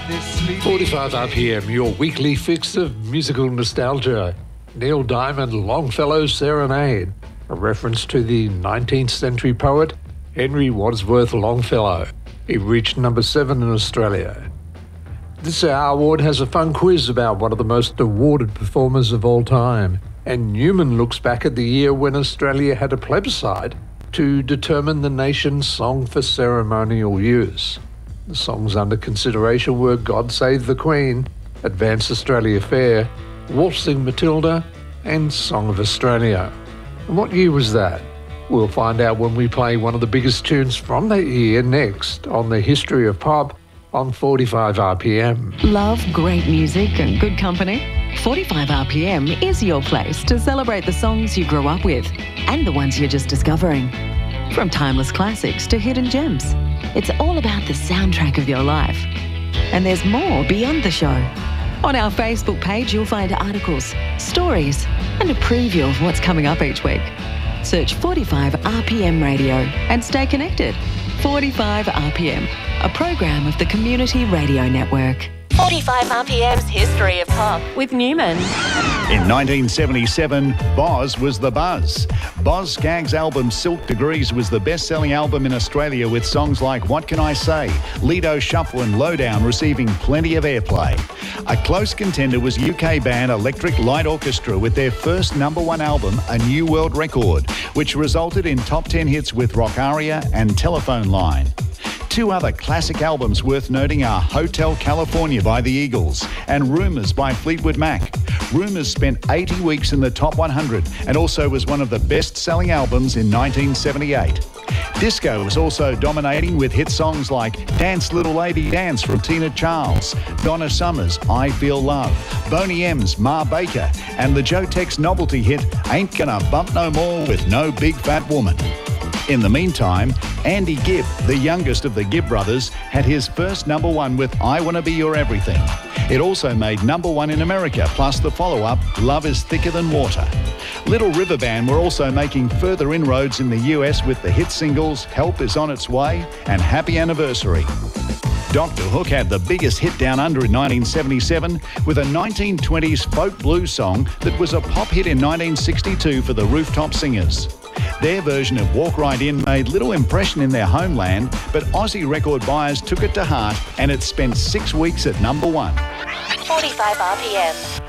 45 RPM, your weekly fix of musical nostalgia. Neil Diamond, Longfellow's Serenade, a reference to the 19th century poet Henry Wadsworth Longfellow. He reached number 7 in Australia. This Hour Award has a fun quiz about one of the most awarded performers of all time, and Newman looks back at the year when Australia had a plebiscite to determine the nation's song for ceremonial use. The songs under consideration were God Save the Queen, Advance Australia Fair, Waltzing Matilda, and Song of Australia. And what year was that? We'll find out when we play one of the biggest tunes from that year next on the History of Pop on 45 RPM. Love great music and good company? 45 RPM is your place to celebrate the songs you grew up with and the ones you're just discovering. From timeless classics to hidden gems, it's all about the soundtrack of your life. And there's more beyond the show. On our Facebook page, you'll find articles, stories, and a preview of what's coming up each week. Search 45 RPM Radio and stay connected. 45 RPM, a program of the Community Radio Network. 45 RPM's History of Pop with Newman. In 1977, Boz was the buzz. Boz Scaggs' album Silk Degrees was the best-selling album in Australia, with songs like What Can I Say, Lido Shuffle and Lowdown receiving plenty of airplay. A close contender was UK band Electric Light Orchestra with their first #1 album, A New World Record, which resulted in top 10 hits with Rock Aria and Telephone Line. Two other classic albums worth noting are Hotel California by the Eagles and Rumours by Fleetwood Mac. Rumours spent 80 weeks in the top 100 and also was one of the best-selling albums in 1978. Disco was also dominating with hit songs like Dance Little Lady Dance from Tina Charles, Donna Summer's I Feel Love, Boney M's Ma Baker, and the Joe Tex novelty hit Ain't Gonna Bump No More with No Big Fat Woman. In the meantime, Andy Gibb, the youngest of the Gibb brothers, had his first #1 with I Wanna Be Your Everything. It also made #1 in America, plus the follow-up, Love Is Thicker Than Water. Little River Band were also making further inroads in the US with the hit singles Help Is On Its Way and Happy Anniversary. Dr. Hook had the biggest hit down under in 1977 with a 1920s folk blues song that was a pop hit in 1962 for the Rooftop Singers. Their version of Walk Right In made little impression in their homeland, but Aussie record buyers took it to heart and it spent 6 weeks at #1. 45 RPM.